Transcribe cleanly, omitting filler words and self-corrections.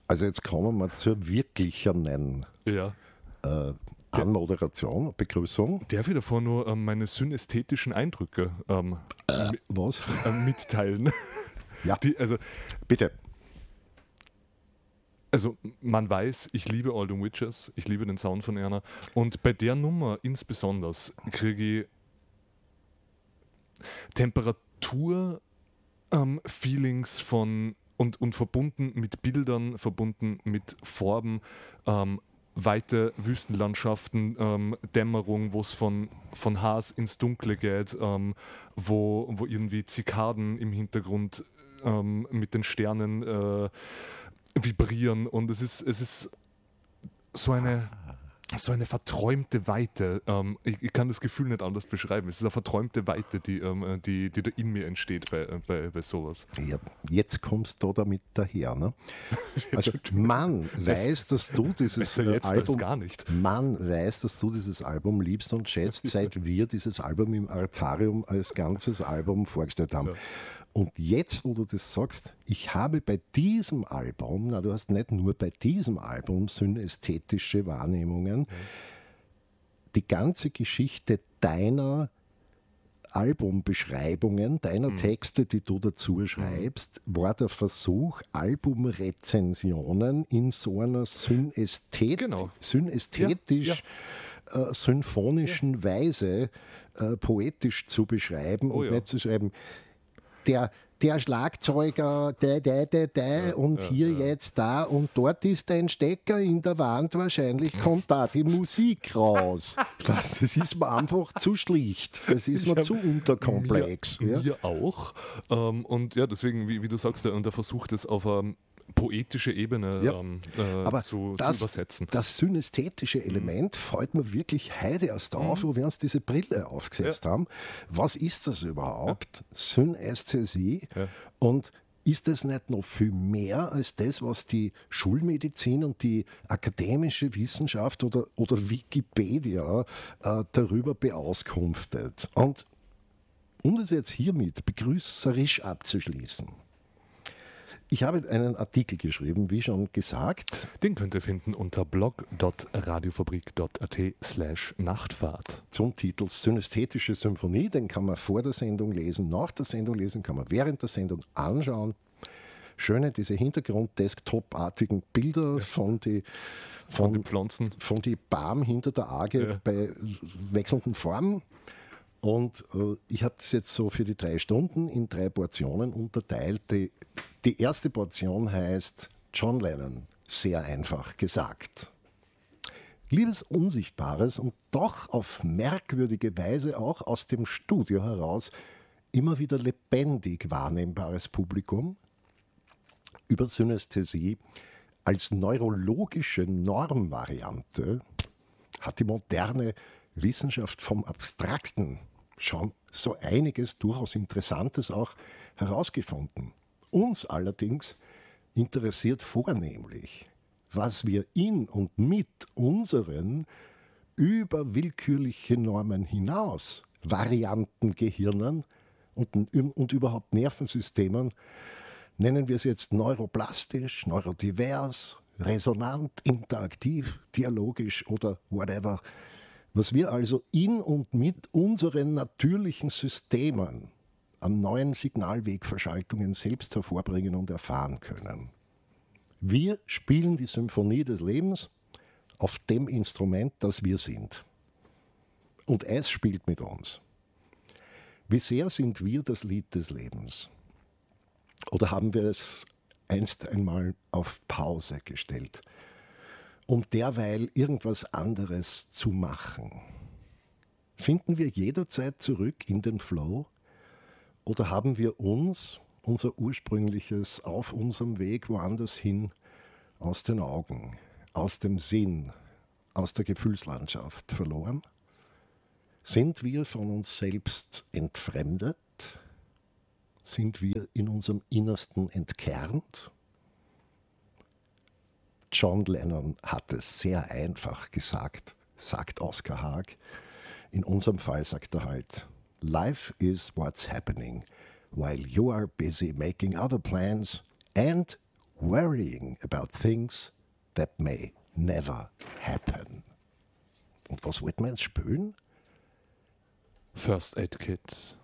Also jetzt kommen wir zur wirklichen Ja. Anmoderation, Begrüßung. Darf ich davor nur meine synästhetischen Eindrücke Was? mitteilen? Ja, Also bitte. man weiß, ich liebe All the Witches, ich liebe den Sound von Erna und bei der Nummer insbesondere kriege ich Temperatur-Feelings von und verbunden mit Bildern, verbunden mit Farben, weite Wüstenlandschaften, Dämmerung, wo es von Haas ins Dunkle geht, wo irgendwie Zikaden im Hintergrund mit den Sternen vibrieren und es ist so eine verträumte Weite. Ich kann das Gefühl nicht anders beschreiben. Es ist eine verträumte Weite, die da in mir entsteht bei sowas. Ja, jetzt kommst du damit daher. Ne? Also man weiß, dass du dieses jetzt als Album gar nicht. Man weiß, dass du dieses Album liebst und schätzt, seit wir dieses Album im Artarium als ganzes Album vorgestellt haben. Ja. Und jetzt, wo du das sagst, ich habe bei diesem Album, du hast nicht nur bei diesem Album synästhetische Wahrnehmungen, die ganze Geschichte deiner Albumbeschreibungen, deiner Texte, die du dazu schreibst, war der Versuch, Albumrezensionen in so einer synästhetisch symphonischen Weise poetisch zu beschreiben und nicht zu schreiben, der Schlagzeuger, und hier jetzt da und dort ist ein Stecker in der Wand, wahrscheinlich kommt da die Musik raus. Das ist mir einfach zu schlicht, das ist mir zu unterkomplex. Mir auch. Und ja, deswegen, wie du sagst, der versucht es auf poetische Ebene zu übersetzen. Das synästhetische Element fällt mir wirklich heute erst auf, wo wir uns diese Brille aufgesetzt haben. Was ist das überhaupt? Synästhesie. Ja. Und ist das nicht noch viel mehr als das, was die Schulmedizin und die akademische Wissenschaft oder Wikipedia darüber beauskunftet? Und um das jetzt hiermit begrüßerisch abzuschließen, ich habe einen Artikel geschrieben, wie schon gesagt. Den könnt ihr finden unter blog.radiofabrik.at/Nachtfahrt. Zum Titel Synästhetische Symphonie, den kann man vor der Sendung lesen, nach der Sendung lesen, kann man während der Sendung anschauen. Schöne, diese Hintergrund-Desktop-artigen Bilder von den Pflanzen, von die Baum hinter der Arge bei wechselnden Formen. Und ich habe das jetzt so für die 3 Stunden in 3 Portionen unterteilt. Die erste Portion heißt John Lennon, sehr einfach gesagt. Liebes Unsichtbares und doch auf merkwürdige Weise auch aus dem Studio heraus immer wieder lebendig wahrnehmbares Publikum. Über Synästhesie als neurologische Normvariante hat die moderne Wissenschaft vom Abstrakten schon so einiges durchaus Interessantes auch herausgefunden. Uns allerdings interessiert vornehmlich, was wir in und mit unseren über willkürliche Normen hinaus Variantengehirnen und überhaupt Nervensystemen, nennen wir es jetzt neuroplastisch, neurodivers, resonant, interaktiv, dialogisch oder whatever, was wir also in und mit unseren natürlichen Systemen an neuen Signalwegverschaltungen selbst hervorbringen und erfahren können. Wir spielen die Symphonie des Lebens auf dem Instrument, das wir sind. Und es spielt mit uns. Wie sehr sind wir das Lied des Lebens? Oder haben wir es einst einmal auf Pause gestellt, um derweil irgendwas anderes zu machen? Finden wir jederzeit zurück in den Flow? Oder haben wir uns, unser ursprüngliches auf unserem Weg woanders hin, aus den Augen, aus dem Sinn, aus der Gefühlslandschaft verloren? Sind wir von uns selbst entfremdet? Sind wir in unserem Innersten entkernt? John Lennon hat es sehr einfach gesagt, sagt Oskar Haag. In unserem Fall sagt er halt, Life is what's happening while you are busy making other plans and worrying about things that may never happen. Und was wollten wir jetzt spielen? First Aid Kit.